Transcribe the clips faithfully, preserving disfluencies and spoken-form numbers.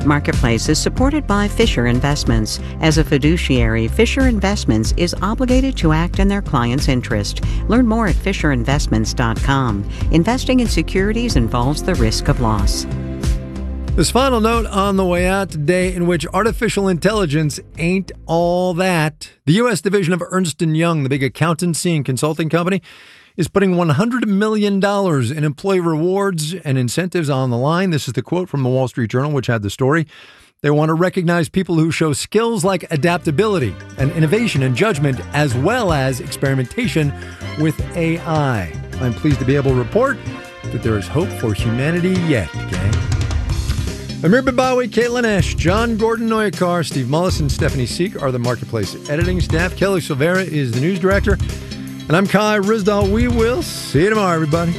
Marketplace is supported by Fisher Investments. As a fiduciary, Fisher Investments is obligated to act in their client's interest. Learn more at fisher investments dot com. Investing in securities involves the risk of loss. This final note on the way out today, in which artificial intelligence ain't all that. The U S division of Ernst and Young, the big accountancy and consulting company, is putting one hundred million dollars in employee rewards and incentives on the line. This is the quote from the Wall Street Journal, which had the story. They want to recognize people who show skills like adaptability and innovation and judgment, as well as experimentation with A I. I'm pleased to be able to report that there is hope for humanity yet, gang. Amir Babawi, Caitlin Esch, John Gordon Noyakar, Steve Mullis, and Stephanie Seek are the Marketplace editing staff. Kelly Silvera is the news director. And I'm Kai Rizdal. We will see you tomorrow, everybody.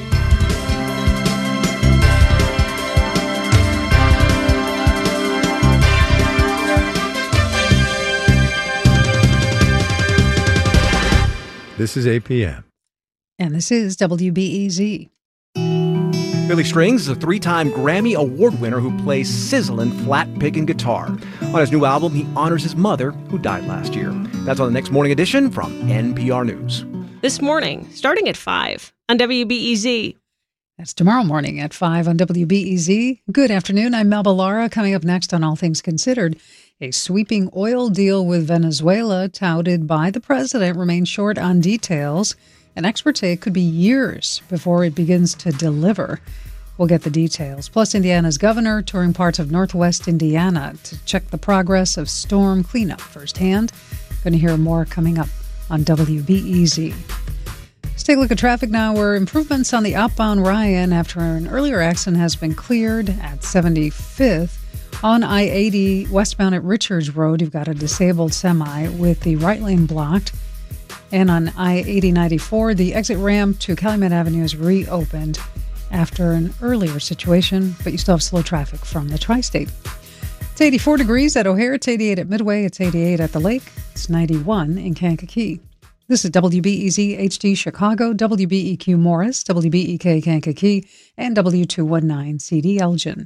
This is A P M. And this is W B E Z. Billy Strings is a three-time Grammy Award winner who plays sizzling flat picking guitar. On his new album, he honors his mother, who died last year. That's on the next morning edition from N P R News. This morning, starting at five on W B E Z. That's tomorrow morning at five on W B E Z. Good afternoon. I'm Melba Lara. Coming up next on All Things Considered, a sweeping oil deal with Venezuela touted by the president remains short on details, and experts say it could be years before it begins to deliver. We'll get the details. Plus, Indiana's governor touring parts of northwest Indiana to check the progress of storm cleanup firsthand. Going to hear more coming up on W B E Z. Let's take a look at traffic now, where improvements on the outbound Ryan after an earlier accident has been cleared at seventy-fifth. On I eighty westbound at Richards Road, you've got a disabled semi with the right lane blocked. And on I eighty ninety-four, the exit ramp to Calumet Avenue is reopened after an earlier situation, but you still have slow traffic from the Tri-State. It's eighty-four degrees at O'Hare, it's eighty-eight at Midway, it's eighty-eight at the Lake, it's ninety-one in Kankakee. This is W B E Z H D Chicago, W B E Q Morris, W B E K Kankakee, and W two nineteen C D Elgin.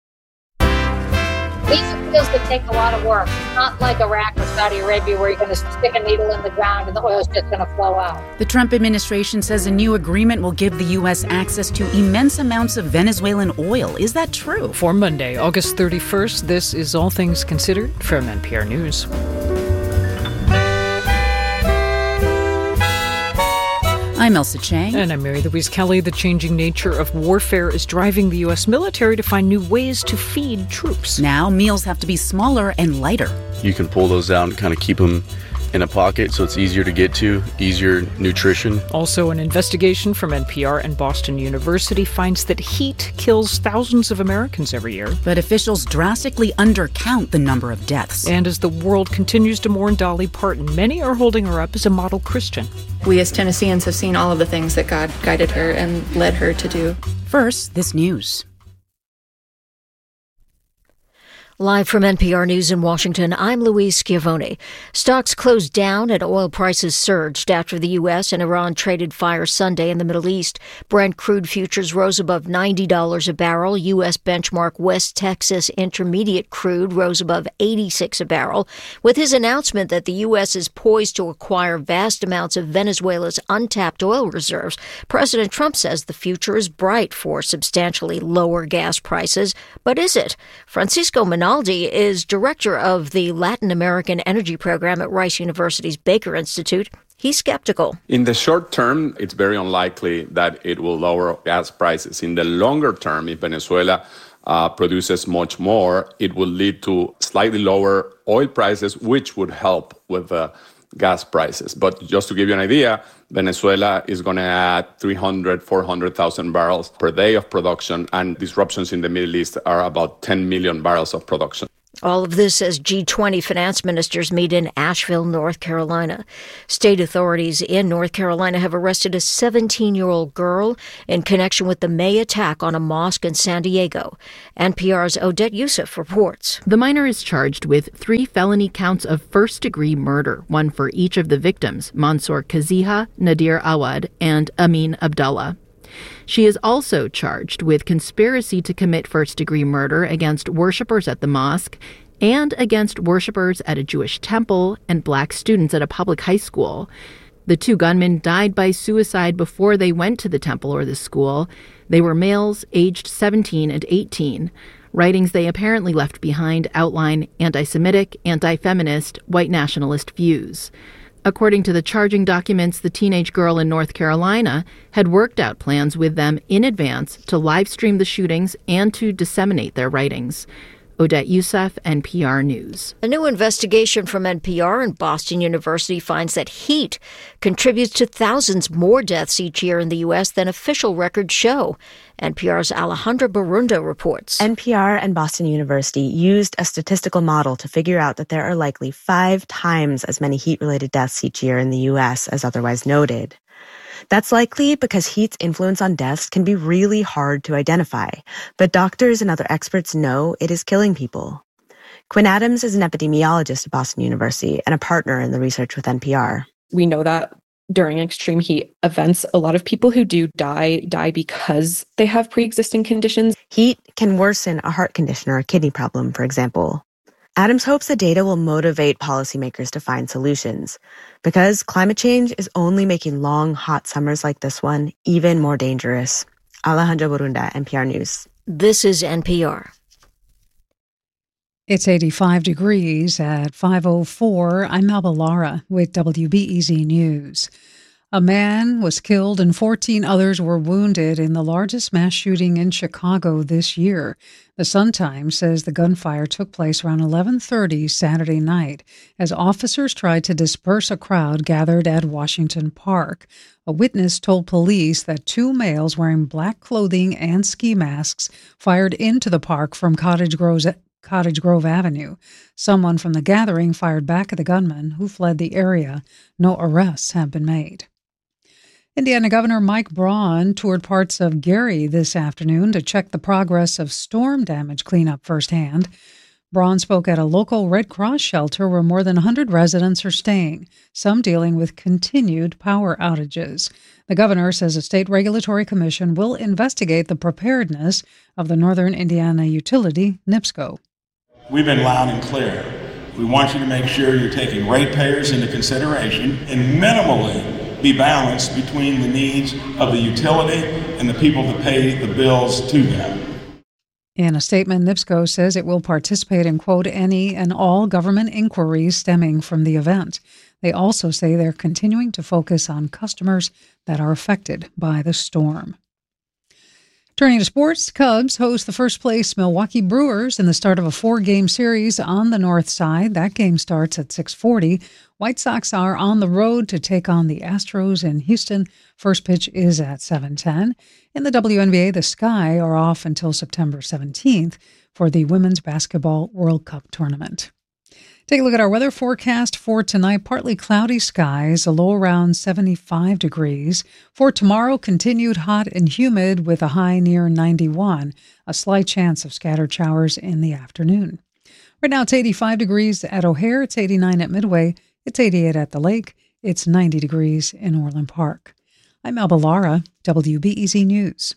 These are fields that take a lot of work. It's not like Iraq or Saudi Arabia where you're going to stick a needle in the ground and the oil's just going to flow out. The Trump administration says a new agreement will give the U S access to immense amounts of Venezuelan oil. Is that true? For Monday, August thirty-first, this is All Things Considered from N P R News. I'm Elsa Chang. And I'm Mary Louise Kelly. The changing nature of warfare is driving the U S military to find new ways to feed troops. Now meals have to be smaller and lighter. You can pull those out and kind of keep them in a pocket so it's easier to get to, easier nutrition. Also, an investigation from N P R and Boston University finds that heat kills thousands of Americans every year. But officials drastically undercount the number of deaths. And as the world continues to mourn Dolly Parton, many are holding her up as a model Christian. We as Tennesseans have seen all of the things that God guided her and led her to do. First, this news. Live from N P R News in Washington, I'm Louise Schiavone. Stocks closed down and oil prices surged after the U S and Iran traded fire Sunday in the Middle East. Brent crude futures rose above ninety dollars a barrel. U S benchmark West Texas Intermediate crude rose above eighty-six a barrel. With his announcement that the U S is poised to acquire vast amounts of Venezuela's untapped oil reserves, President Trump says the future is bright for substantially lower gas prices. But is it? Francisco Minaldi is director of the Latin American Energy Program at Rice University's Baker Institute. He's skeptical. In the short term, it's very unlikely that it will lower gas prices. In the longer term, if Venezuela uh, produces much more, it will lead to slightly lower oil prices, which would help with the gas prices. But just to give you an idea, Venezuela is going to add three hundred, four hundred thousand barrels per day of production, and disruptions in the Middle East are about ten million barrels of production. All of this as G twenty finance ministers meet in Asheville, North Carolina. State authorities in North Carolina have arrested a seventeen-year-old girl in connection with the May attack on a mosque in San Diego. N P R's Odette Youssef reports. The minor is charged with three felony counts of first-degree murder, one for each of the victims, Mansour Kaziha, Nadir Awad, and Amin Abdallah. She is also charged with conspiracy to commit first-degree murder against worshippers at the mosque and against worshippers at a Jewish temple and black students at a public high school. The two gunmen died by suicide before they went to the temple or the school. They were males aged seventeen and eighteen. Writings they apparently left behind outline anti-Semitic, anti-feminist, white nationalist views. According to the charging documents, the teenage girl in North Carolina had worked out plans with them in advance to live stream the shootings and to disseminate their writings. Odette Youssef, N P R News. A new investigation from N P R and Boston University finds that heat contributes to thousands more deaths each year in the U S than official records show. N P R's Alejandra Barunda reports. N P R and Boston University used a statistical model to figure out that there are likely five times as many heat-related deaths each year in the U S as otherwise noted. That's likely because heat's influence on deaths can be really hard to identify, but doctors and other experts know it is killing people. Quinn Adams is an epidemiologist at Boston University and a partner in the research with N P R. We know that during extreme heat events, a lot of people who do die, die because they have pre-existing conditions. Heat can worsen a heart condition or a kidney problem, for example. Adams hopes the data will motivate policymakers to find solutions, because climate change is only making long, hot summers like this one even more dangerous. Alejandra Barunda, N P R News. This is N P R. It's eighty-five degrees at five oh four. I'm Melba Lara with W B E Z News. A man was killed and fourteen others were wounded in the largest mass shooting in Chicago this year. The Sun-Times says the gunfire took place around eleven thirty Saturday night as officers tried to disperse a crowd gathered at Washington Park. A witness told police that two males wearing black clothing and ski masks fired into the park from Cottage Grove, Cottage Grove Avenue. Someone from the gathering fired back at the gunman, who fled the area. No arrests have been made. Indiana Governor Mike Braun toured parts of Gary this afternoon to check the progress of storm damage cleanup firsthand. Braun spoke at a local Red Cross shelter where more than one hundred residents are staying, some dealing with continued power outages. The governor says a state regulatory commission will investigate the preparedness of the Northern Indiana utility, NIPSCO. We've been loud and clear. We want you to make sure you're taking ratepayers into consideration and minimally be balanced between the needs of the utility and the people that pay the bills to them. In a statement, NIPSCO says it will participate in, quote, any and all government inquiries stemming from the event. They also say they're continuing to focus on customers that are affected by the storm. Turning to sports, Cubs host the first-place Milwaukee Brewers in the start of a four-game series on the north side. That game starts at six forty. White Sox are on the road to take on the Astros in Houston. First pitch is at seven ten. In the W N B A, the Sky are off until September seventeenth for the Women's Basketball World Cup Tournament. Take a look at our weather forecast for tonight. Partly cloudy skies, a low around seventy-five degrees. For tomorrow, continued hot and humid with a high near ninety-one. A slight chance of scattered showers in the afternoon. Right now, it's eighty-five degrees at O'Hare. It's eighty-nine at Midway. It's eighty-eight at the lake. It's ninety degrees in Orland Park. I'm Melba Lara, W B E Z News.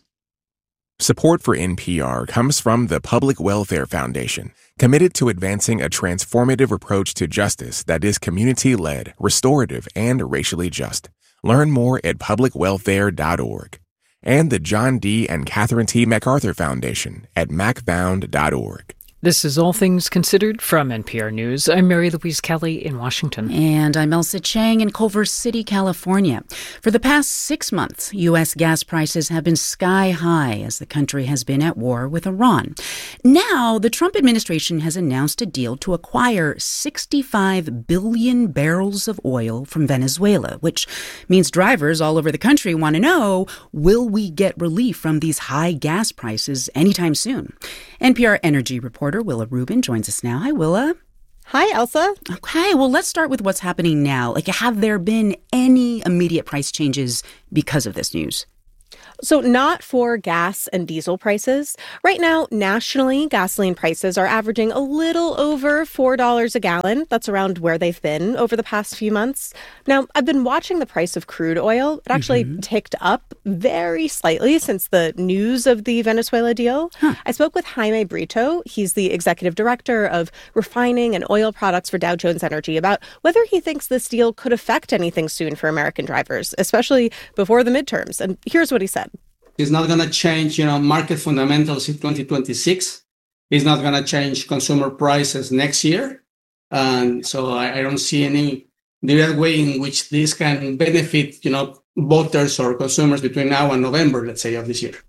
Support for N P R comes from the Public Welfare Foundation, committed to advancing a transformative approach to justice that is community-led, restorative, and racially just. Learn more at public welfare dot org. And the John D. and Catherine T. MacArthur Foundation at mac found dot org. This is All Things Considered from N P R News. I'm Mary Louise Kelly in Washington. And I'm Elsa Chang in Culver City, California. For the past six months, U S gas prices have been sky high as the country has been at war with Iran. Now, the Trump administration has announced a deal to acquire sixty-five billion barrels of oil from Venezuela, which means drivers all over the country want to know, will we get relief from these high gas prices anytime soon? N P R energy reporter Willa Rubin joins us now. Hi, Willa. Hi, Elsa. Okay, well, let's start with what's happening now. Like, have there been any immediate price changes because of this news? So not for gas and diesel prices. Right now, nationally, gasoline prices are averaging a little over four dollars a gallon. That's around where they've been over the past few months. Now, I've been watching the price of crude oil. It actually mm-hmm. ticked up very slightly since the news of the Venezuela deal. Huh. I spoke with Jaime Brito. He's the executive director of refining and oil products for Dow Jones Energy, about whether he thinks this deal could affect anything soon for American drivers, especially before the midterms. And here's what he said. It's not going to change, you know, market fundamentals in twenty twenty-six. It's not going to change consumer prices next year. And so I, I don't see any direct way in which this can benefit, you know, voters or consumers between now and November, let's say, of this year.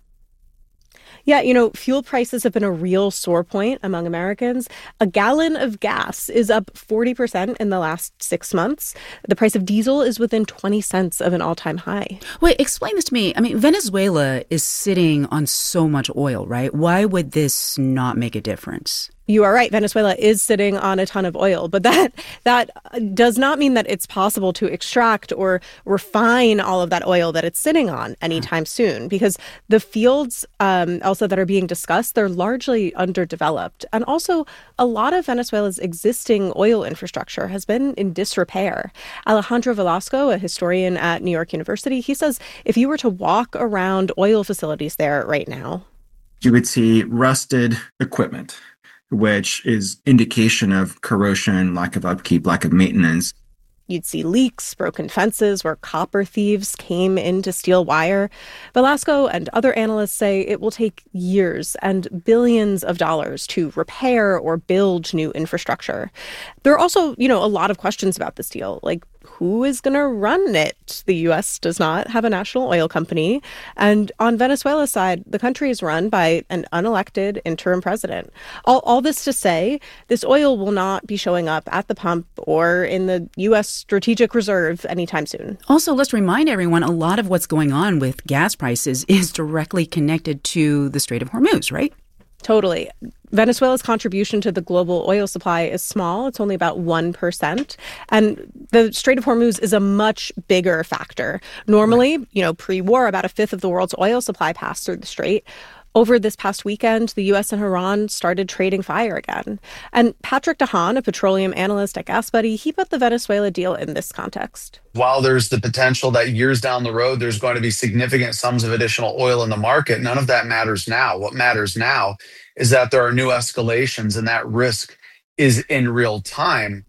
Yeah, you know, fuel prices have been a real sore point among Americans. A gallon of gas is up forty percent in the last six months. The price of diesel is within twenty cents of an all-time high. Wait, explain this to me. I mean, Venezuela is sitting on so much oil, right? Why would this not make a difference? You are right. Venezuela is sitting on a ton of oil, but that that does not mean that it's possible to extract or refine all of that oil that it's sitting on anytime soon, because the fields um, also that are being discussed, they're largely underdeveloped. And also, a lot of Venezuela's existing oil infrastructure has been in disrepair. Alejandro Velasco, a historian at New York University, he says if you were to walk around oil facilities there right now, you would see rusted equipment, which is indication of corrosion, lack of upkeep, lack of maintenance. You'd see leaks, broken fences where copper thieves came in to steal wire. Velasco and other analysts say it will take years and billions of dollars to repair or build new infrastructure. There are also, you know, a lot of questions about this deal, like who is going to run it? The U S does not have a national oil company. And on Venezuela's side, the country is run by an unelected interim president. All, all this to say, this oil will not be showing up at the pump or in the U S strategic reserve anytime soon. Also, let's remind everyone, a lot of what's going on with gas prices is directly connected to the Strait of Hormuz, right? Totally. Venezuela's contribution to the global oil supply is small. It's only about one percent. And the Strait of Hormuz is a much bigger factor. Normally, you know, pre-war, about a fifth of the world's oil supply passed through the strait. Over this past weekend, the U S and Iran started trading fire again. And Patrick DeHaan, a petroleum analyst at GasBuddy, he put the Venezuela deal in this context. While there's the potential that years down the road, there's going to be significant sums of additional oil in the market, none of that matters now. What matters now is that there are new escalations and that risk is in real time.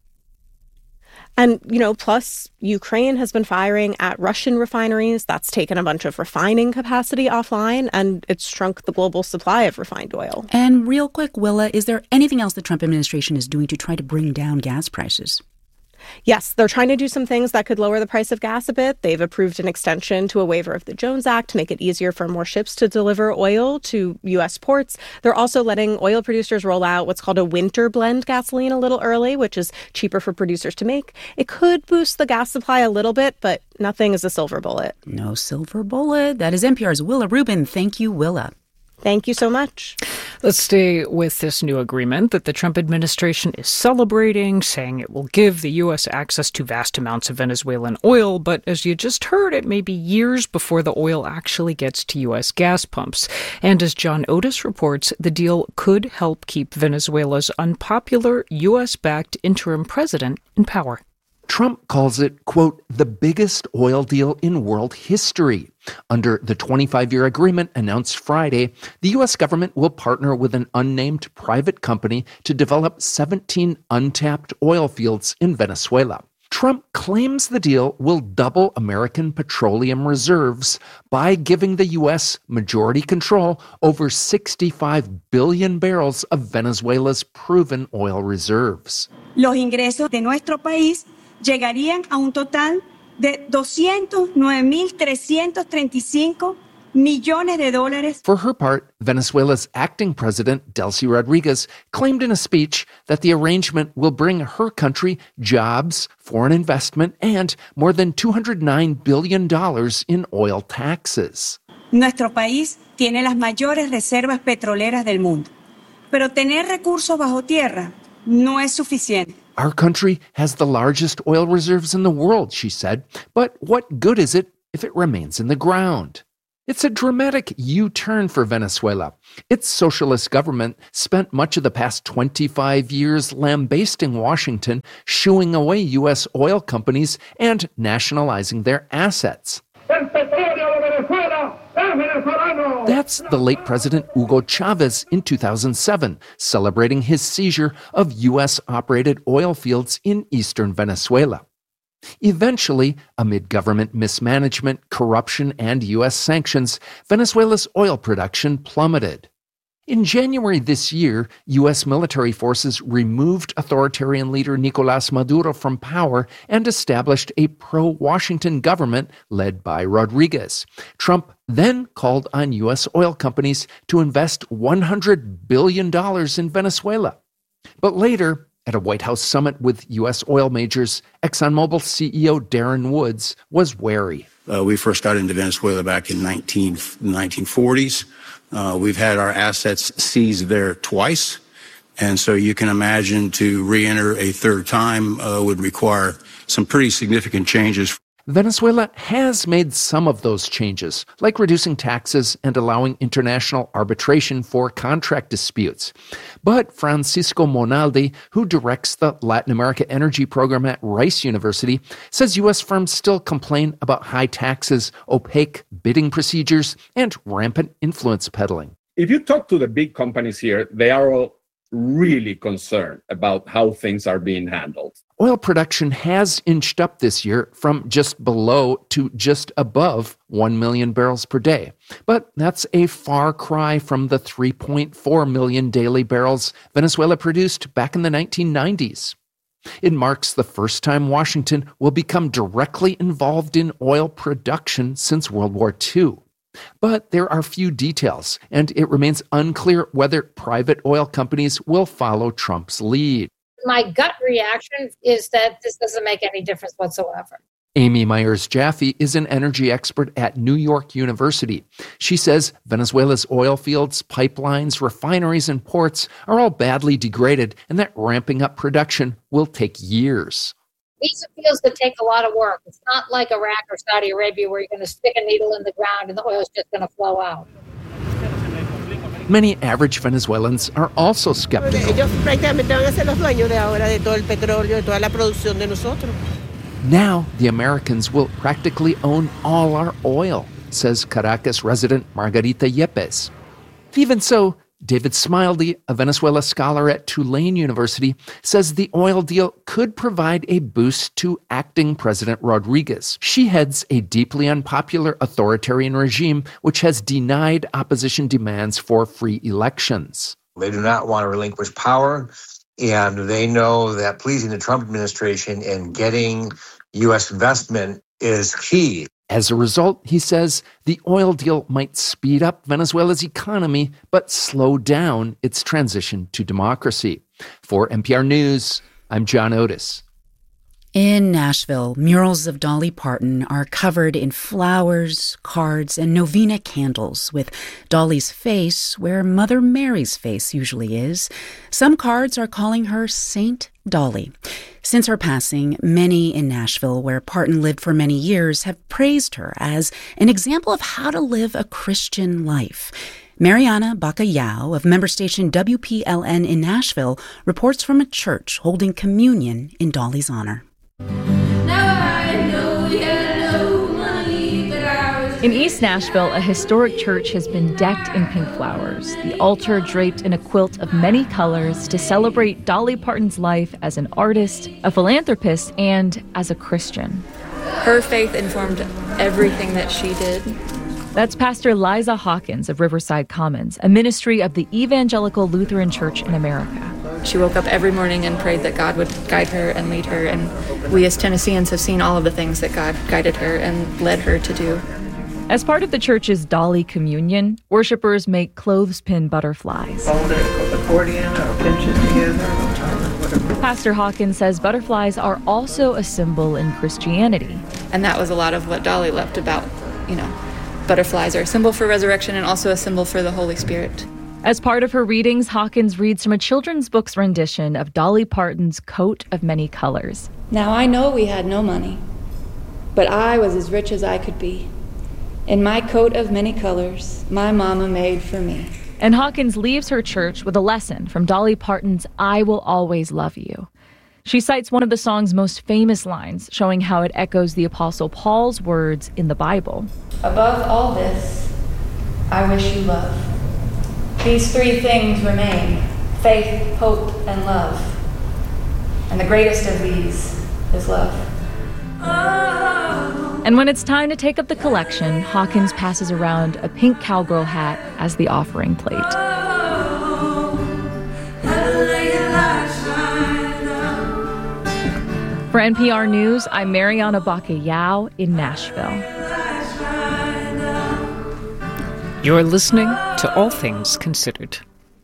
And, you know, plus Ukraine has been firing at Russian refineries. That's taken a bunch of refining capacity offline, and it's shrunk the global supply of refined oil. And real quick, Willa, is there anything else the Trump administration is doing to try to bring down gas prices? Yes, they're trying to do some things that could lower the price of gas a bit. They've approved an extension to a waiver of the Jones Act to make it easier for more ships to deliver oil to U S ports. They're also letting oil producers roll out what's called a winter blend gasoline a little early, which is cheaper for producers to make. It could boost the gas supply a little bit, but nothing is a silver bullet. No silver bullet. That is N P R's Willa Rubin. Thank you, Willa. Thank you so much. Let's stay with this new agreement that the Trump administration is celebrating, saying it will give the U S access to vast amounts of Venezuelan oil. But as you just heard, it may be years before the oil actually gets to U S gas pumps. And as John Otis reports, the deal could help keep Venezuela's unpopular U S-backed interim president in power. Trump calls it, quote, the biggest oil deal in world history. Under the twenty-five-year agreement announced Friday, the U S government will partner with an unnamed private company to develop seventeen untapped oil fields in Venezuela. Trump claims the deal will double American petroleum reserves by giving the U S majority control over sixty-five billion barrels of Venezuela's proven oil reserves. Los ingresos de nuestro país llegarían a un total de doscientos nueve mil trescientos treinta y cinco millones de dólares. For her part, Venezuela's acting president, Delcy Rodriguez, claimed in a speech that the arrangement will bring her country jobs, foreign investment, and more than two hundred nine billion dollars in oil taxes. Nuestro país tiene las mayores reservas petroleras del mundo, pero tener recursos bajo tierra no es suficiente. Our country has the largest oil reserves in the world, she said, but what good is it if it remains in the ground? It's a dramatic U-turn for Venezuela. Its socialist government spent much of the past twenty-five years lambasting Washington, shooing away U S oil companies, and nationalizing their assets. That's the late President Hugo Chavez in two thousand seven, celebrating his seizure of U S-operated oil fields in eastern Venezuela. Eventually, amid government mismanagement, corruption, and U S sanctions, Venezuela's oil production plummeted. In January this year, U S military forces removed authoritarian leader Nicolás Maduro from power and established a pro-Washington government led by Rodriguez. Trump then called on U S oil companies to invest one hundred billion dollars in Venezuela. But later, at a White House summit with U S oil majors, ExxonMobil C E O Darren Woods was wary. Uh, we first got into Venezuela back in nineteen, nineteen forties. Uh, we've had our assets seized there twice. And so you can imagine to re-enter a third time uh, would require some pretty significant changes. Venezuela has made some of those changes, like reducing taxes and allowing international arbitration for contract disputes. But Francisco Monaldi, who directs the Latin America Energy Program at Rice University, says U S firms still complain about high taxes, opaque bidding procedures, and rampant influence peddling. If you talk to the big companies here, they are all really concerned about how things are being handled. Oil production has inched up this year from just below to just above one million barrels per day. But that's a far cry from the three point four million daily barrels Venezuela produced back in the nineteen nineties. It marks the first time Washington will become directly involved in oil production since World War Two. But there are few details, and it remains unclear whether private oil companies will follow Trump's lead. My gut reaction is that this doesn't make any difference whatsoever. Amy Myers-Jaffe is an energy expert at New York University. She says Venezuela's oil fields, pipelines, refineries, and ports are all badly degraded, and that ramping up production will take years. These are fields that take a lot of work. It's not like Iraq or Saudi Arabia where you're going to stick a needle in the ground and the oil is just going to flow out. Many average Venezuelans are also skeptical. Now, the Americans will practically own all our oil, says Caracas resident Margarita Yepes. Even so, David Smiley, a Venezuela scholar at Tulane University, says the oil deal could provide a boost to acting President Rodriguez. She heads a deeply unpopular authoritarian regime which has denied opposition demands for free elections. They do not want to relinquish power, and they know that pleasing the Trump administration and getting U S investment is key. As a result, he says, the oil deal might speed up Venezuela's economy, but slow down its transition to democracy. For N P R News, I'm John Otis. In Nashville, murals of Dolly Parton are covered in flowers, cards, and novena candles, with Dolly's face where Mother Mary's face usually is. Some cards are calling her Saint Dolly. Since her passing, many in Nashville, where Parton lived for many years, have praised her as an example of how to live a Christian life. Mariana Bacallao of member station W P L N in Nashville reports from a church holding communion in Dolly's honor. In East Nashville, a historic church has been decked in pink flowers, the altar draped in a quilt of many colors to celebrate Dolly Parton's life as an artist, a philanthropist, and as a Christian. Her faith informed everything that she did. That's Pastor Liza Hawkins of Riverside Commons, a ministry of the Evangelical Lutheran Church in America. She woke up every morning and prayed that God would guide her and lead her, and we as Tennesseans have seen all of the things that God guided her and led her to do. As part of the church's Dolly Communion, worshipers make clothespin butterflies. Hold it, accordion, or pinch it together, or whatever. Pastor Hawkins says butterflies are also a symbol in Christianity. And that was a lot of what Dolly loved about, you know, butterflies are a symbol for resurrection and also a symbol for the Holy Spirit. As part of her readings, Hawkins reads from a children's book's rendition of Dolly Parton's Coat of Many Colors. Now I know we had no money, but I was as rich as I could be. in my coat of many colors my mama made for me. And Hawkins leaves her church with a lesson from Dolly Parton's I Will Always Love You. She cites one of the song's most famous lines, showing how it echoes the Apostle Paul's words in the Bible. Above all this, I wish you love. These three things remain: faith, hope, and love. And the greatest of these is love. And when it's time to take up the collection, Hawkins passes around a pink cowgirl hat as the offering plate. For N P R News, I'm Mariana Bacallao in Nashville. You're listening to All Things Considered.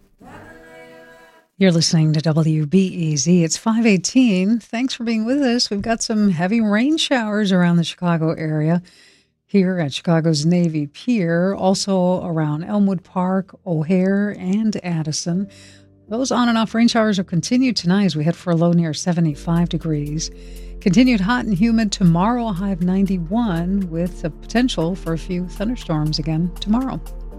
You're listening to W B E Z. It's five eighteen. Thanks for being with us. We've got some heavy rain showers around the Chicago area here at Chicago's Navy Pier, also around Elmwood Park, O'Hare, and Addison. Those on and off rain showers will continue tonight as we head for a low near seventy-five degrees. Continued hot and humid tomorrow, a high of ninety-one, with the potential for a few thunderstorms again tomorrow.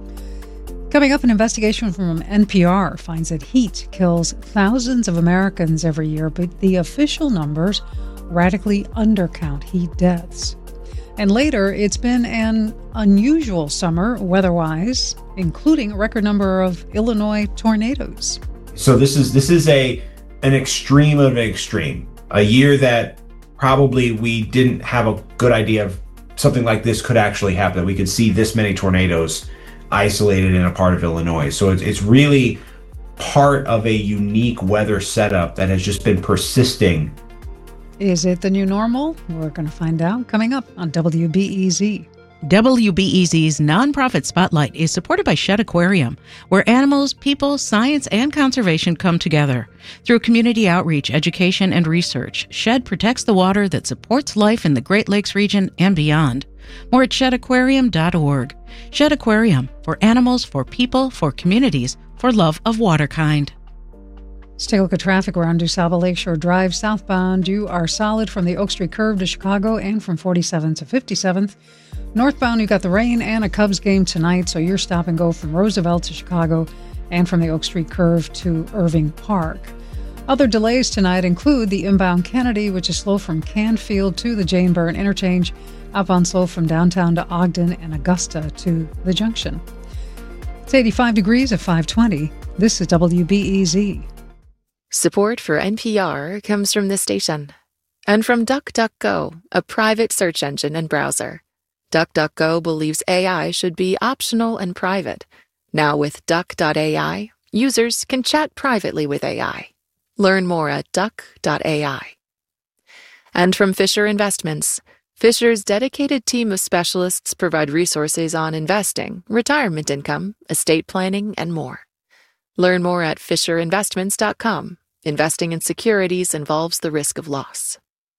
Coming up, an investigation from N P R finds that heat kills thousands of Americans every year, but the official numbers radically undercount heat deaths. And later, it's been an unusual summer weather-wise, including a record number of Illinois tornadoes. So this is this is a an extreme of an extreme. A year that probably we didn't have a good idea of something like this could actually happen. We could see this many tornadoes isolated in a part of Illinois. So it's, it's really part of a unique weather setup that has just been persisting. Is it the new normal? We're going to find out coming up on W B E Z. W B E Z's nonprofit spotlight is supported by Shedd Aquarium, where animals, people, science, and conservation come together. Through community outreach, education, and research, Shedd protects the water that supports life in the Great Lakes region and beyond. More at shedd aquarium dot org. Shedd Aquarium, for animals, for people, for communities, for love of waterkind. Let's take a look at traffic around DuSable Lakeshore Drive southbound. You are solid from the Oak Street curve to Chicago and from forty-seventh to fifty-seventh. Northbound, you got the rain and a Cubs game tonight, so you're stop and go from Roosevelt to Chicago and from the Oak Street curve to Irving Park. Other delays tonight include the inbound Kennedy, which is slow from Canfield to the Jane Byrne interchange, outbound slow from downtown to Ogden and Augusta to the junction. It's eighty-five degrees at five twenty. This is W B E Z. Support for N P R comes from this station and from DuckDuckGo, a private search engine and browser. DuckDuckGo believes A I should be optional and private. Now with Duck dot A I, users can chat privately with A I. Learn more at Duck dot A I. And from Fisher Investments, Fisher's dedicated team of specialists provide resources on investing, retirement income, estate planning, and more. Learn more at fisher investments dot com. Investing in securities involves the risk of loss.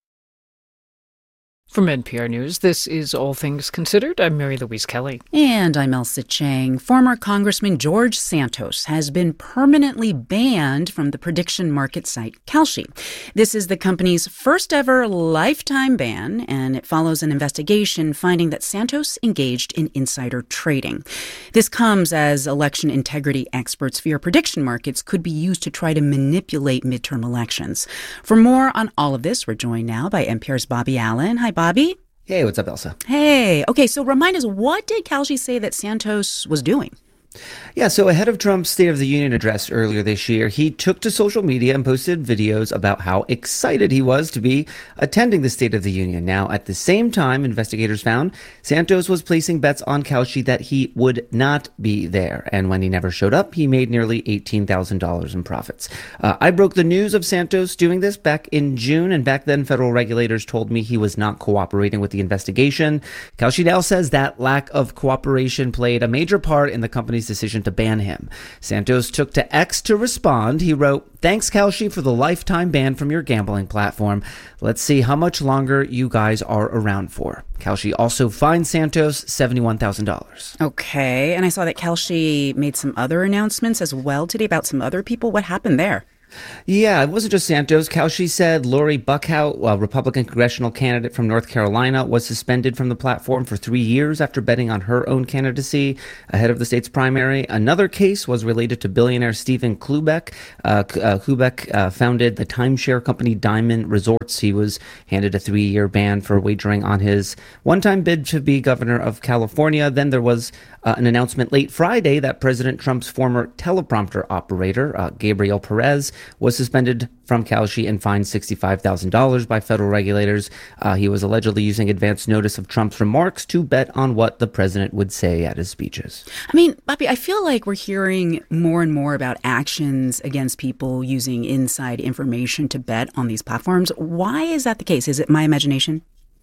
From N P R News, this is All Things Considered. I'm Mary Louise Kelly. And I'm Elsa Chang. Former Congressman George Santos has been permanently banned from the prediction market site Kalshi. This is the company's first ever lifetime ban, and it follows an investigation finding that Santos engaged in insider trading. This comes as election integrity experts fear prediction markets could be used to try to manipulate midterm elections. For more on all of this, we're joined now by N P R's Bobby Allen. Hi, Bobby. Hey, what's up, Elsa? Hey. Okay, so remind us, what did Kalshi say that Santos was doing? Yeah, so ahead of Trump's State of the Union address earlier this year, he took to social media and posted videos about how excited he was to be attending the State of the Union. Now, at the same time, investigators found Santos was placing bets on Kalshi that he would not be there. And when he never showed up, he made nearly eighteen thousand dollars in profits. Uh, I broke the news of Santos doing this back in June, and back then federal regulators told me he was not cooperating with the investigation. Kalshi now says that lack of cooperation played a major part in the company's decision to ban him. Santos took to X to respond. He wrote, "Thanks, Kalshi, for the lifetime ban from your gambling platform. Let's see how much longer you guys are around for." Kalshi also fined Santos seventy-one thousand dollars. Okay, and I saw that Kalshi made some other announcements as well today about some other people. What happened there? Yeah, it wasn't just Santos. Kaushi said Lori Buckhout, a Republican congressional candidate from North Carolina, was suspended from the platform for three years after betting on her own candidacy ahead of the state's primary. Another case was related to billionaire Stephen Klubeck. Uh, uh, Klubeck uh, founded the timeshare company Diamond Resorts. He was handed a three-year ban for wagering on his one-time bid to be governor of California. Then there was uh, an announcement late Friday that President Trump's former teleprompter operator, uh, Gabriel Perez, was suspended from Kaushi and fined sixty-five thousand dollars by federal regulators. Uh, he was allegedly using advance notice of Trump's remarks to bet on what the president would say at his speeches. I mean, Bobby, I feel like we're hearing more and more about actions against people using inside information to bet on these platforms. Why is that the case? Is it my imagination?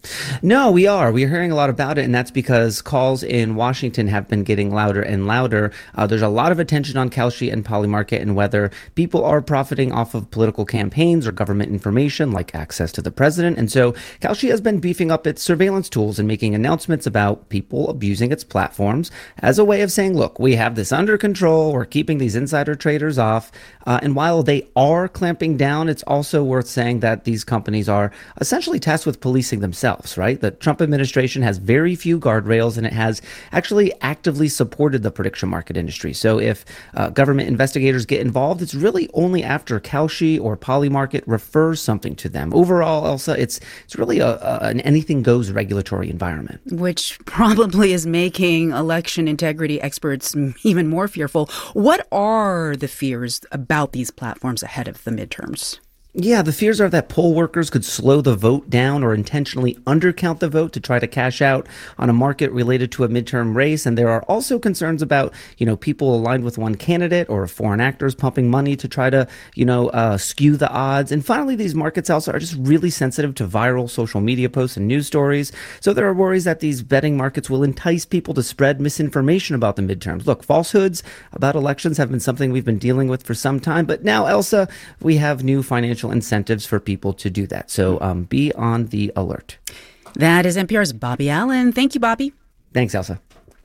No, we are. We're hearing a lot about it, and that's because calls in Washington have been getting louder and louder. Uh, there's a lot of attention on Kalshi and Polymarket and whether people are profiting off of political campaigns or government information like access to the president. And so Kalshi has been beefing up its surveillance tools and making announcements about people abusing its platforms as a way of saying, look, we have this under control. We're keeping these insider traders off. Uh, and while they are clamping down, it's also worth saying that these companies are essentially tasked with policing themselves. Right? The Trump administration has very few guardrails, and it has actually actively supported the prediction market industry. So if uh, government investigators get involved, it's really only after Kalshi or Polymarket refers something to them. Overall, Elsa, it's it's really a, a, an anything goes regulatory environment. Which probably is making election integrity experts even more fearful. What are the fears about these platforms ahead of the midterms? Yeah, the fears are that poll workers could slow the vote down or intentionally undercount the vote to try to cash out on a market related to a midterm race. And there are also concerns about, you know, people aligned with one candidate or foreign actors pumping money to try to, you know, uh, skew the odds. And finally, these markets also are just really sensitive to viral social media posts and news stories. So there are worries that these betting markets will entice people to spread misinformation about the midterms. Look, falsehoods about elections have been something we've been dealing with for some time. But now, Elsa, we have new financial incentives for people to do that. So um, be on the alert. That is N P R's Bobby Allen. Thank you, Bobby. Thanks, Elsa.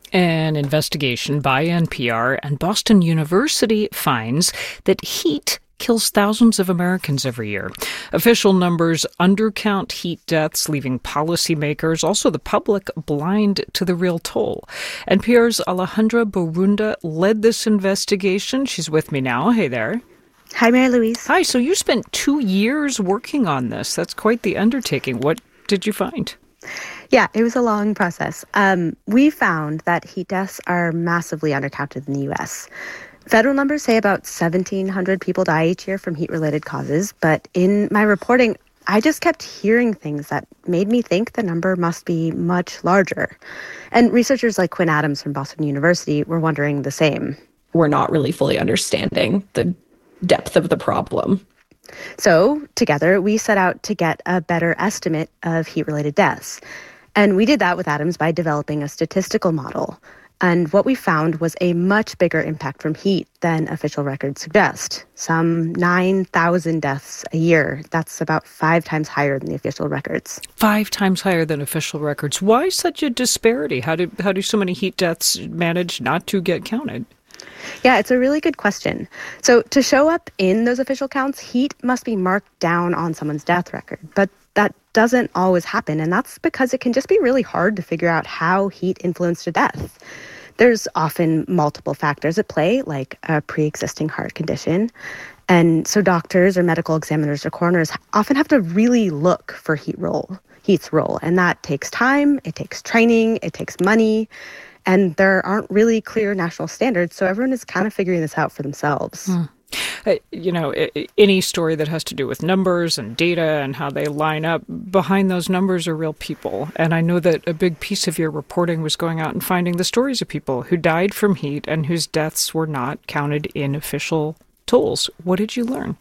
An investigation by N P R and Boston University finds that heat kills thousands of Americans every year. Official numbers undercount heat deaths, leaving policymakers, also the public, blind to the real toll. N P R's Alejandra Borunda led this investigation. She's with me now. Hey there. Hi, Mary Louise. Hi. So you spent two years working on this. That's quite the undertaking. What did you find? Yeah, it was a long process. Um, we found that heat deaths are massively undercounted in the U S. Federal numbers say about seventeen hundred people die each year from heat-related causes. But in my reporting, I just kept hearing things that made me think the number must be much larger. And researchers like Quinn Adams from Boston University were wondering the same. We're not really fully understanding the depth of the problem. So together, we set out to get a better estimate of heat-related deaths. And we did that with Adams by developing a statistical model. And what we found was a much bigger impact from heat than official records suggest. Some nine thousand deaths a year. That's about five times higher than the official records. Five times higher than official records. Why such a disparity? How do, how do so many heat deaths manage not to get counted? Yeah, it's a really good question. So to show up in those official counts, heat must be marked down on someone's death record. But that doesn't always happen, and that's because it can just be really hard to figure out how heat influenced a death. There's often multiple factors at play, like a pre-existing heart condition. And so doctors or medical examiners or coroners often have to really look for heat role, heat's role. And that takes time, it takes training, it takes money. And there aren't really clear national standards, so everyone is kind of figuring this out for themselves. Hmm. Uh, you know, any story that has to do with numbers and data and how they line up, behind those numbers are real people. And I know that a big piece of your reporting was going out and finding the stories of people who died from heat and whose deaths were not counted in official tolls. What did you learn?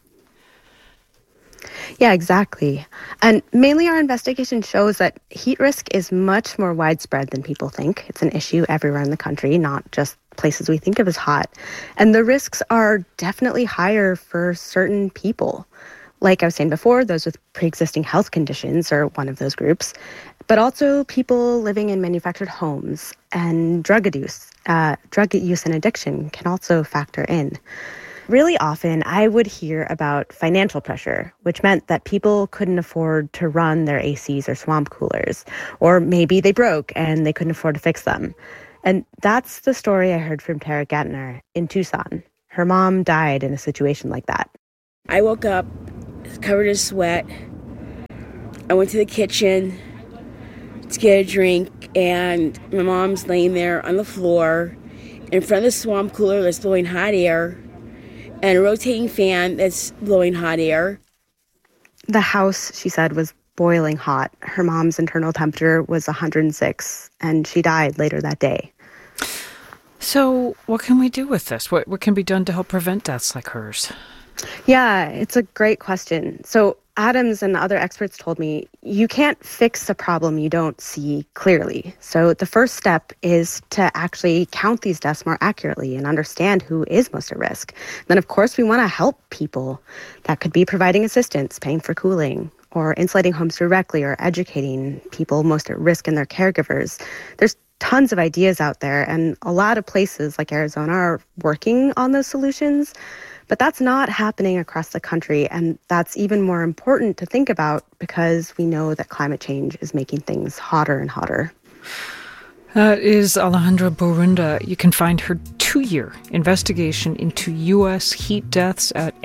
Yeah, exactly. And mainly our investigation shows that heat risk is much more widespread than people think. It's an issue everywhere in the country, not just places we think of as hot. And the risks are definitely higher for certain people. Like I was saying before, those with pre-existing health conditions are one of those groups, but also people living in manufactured homes and drug abuse. Uh, drug use and addiction can also factor in. Really often, I would hear about financial pressure, which meant that people couldn't afford to run their A Cs or swamp coolers, or maybe they broke and they couldn't afford to fix them. And that's the story I heard from Tara Gettner in Tucson. Her mom died in a situation like that. I woke up covered in sweat. I went to the kitchen to get a drink, and my mom's laying there on the floor in front of the swamp cooler that's blowing hot air and a rotating fan that's blowing hot air. The house, she said, was boiling hot. Her mom's internal temperature was one hundred six, and she died later that day. So what can we do with this? What, what can be done to help prevent deaths like hers? Yeah, it's a great question. So Adams and other experts told me you can't fix a problem you don't see clearly. So the first step is to actually count these deaths more accurately and understand who is most at risk. Then, of course, we want to help people. That could be providing assistance, paying for cooling, or insulating homes directly, or educating people most at risk and their caregivers. There's tons of ideas out there, and a lot of places like Arizona are working on those solutions. But that's not happening across the country, and that's even more important to think about because we know that climate change is making things hotter and hotter. That is Alejandra Borunda. You can find her two-year investigation into U S heat deaths at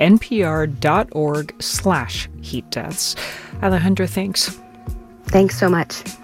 npr.org slash heat deaths. Alejandra, thanks. Thanks so much.